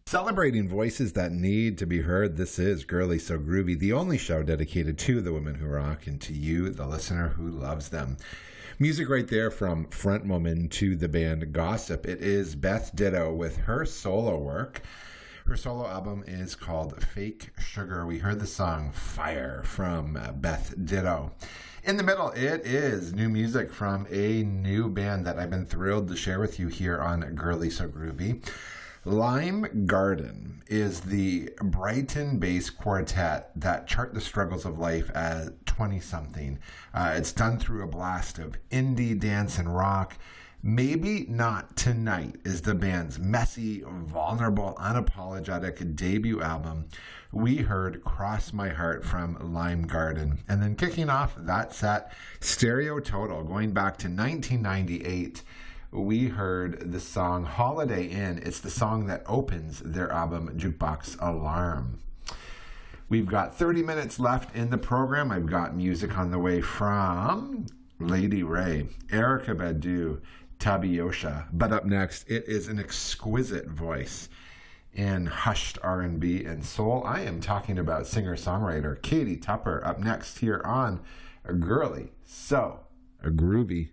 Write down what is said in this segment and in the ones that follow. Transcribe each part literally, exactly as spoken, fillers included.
Celebrating voices that need to be heard, this is Girly So Groovy, the only show dedicated to the women who rock and to you, the listener who loves them. Music right there from front woman to the band Gossip. It is Beth Ditto with her solo work. Her solo album is called Fake Sugar. We heard the song Fire from uh, Beth Ditto. In the middle, it is new music from a new band that I've been thrilled to share with you here on Girly So Groovy. Lime Garden is the Brighton-based quartet that chart the struggles of life as twenty-something. Uh, it's done through a blast of indie, dance, and rock. Maybe Not Tonight is the band's messy, vulnerable, unapologetic debut album. We heard Cross My Heart from Lime Garden. And then kicking off that set, Stereo Total, going back to nineteen ninety-eight. We heard the song Holiday Inn. It's the song that opens their album Jukebox Alarm. We've got thirty minutes left in the program. I've got music on the way from Lady Ray, Erykah Badu, Tabiosha. But up next, it is an exquisite voice in hushed R and B and soul. I am talking about singer-songwriter Katie Tupper up next here on A Girly So A Groovy.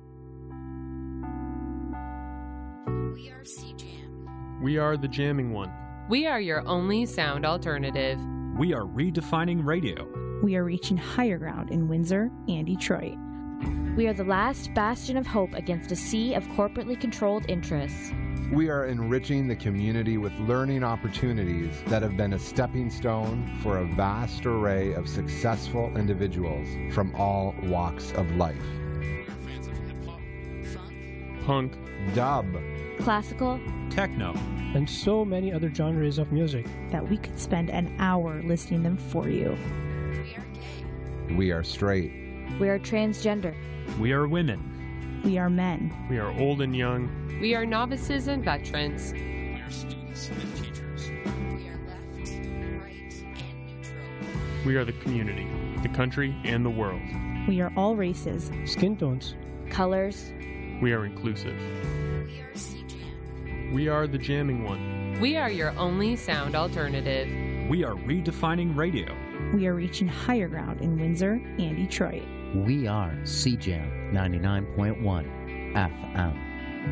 We are C-Jam. We are the jamming one. We are your only sound alternative. We are redefining radio. We are reaching higher ground in Windsor and Detroit. We are the last bastion of hope against a sea of corporately controlled interests. We are enriching the community with learning opportunities that have been a stepping stone for a vast array of successful individuals from all walks of life. We are fans of hip-hop, funk, punk, dub, classical, techno, and so many other genres of music that we could spend an hour listing them for you. We are gay. We are straight. We are transgender. We are women. We are men. We are old and young. We are novices and veterans. We are students and teachers. We are left, right, and neutral. We are the community, the country, and the world. We are all races, skin tones, colors. We are inclusive. We are C-Jam. We are the jamming one. We are your only sound alternative. We are redefining radio. We are reaching higher ground in Windsor and Detroit. We are C-Jam ninety-nine point one F M.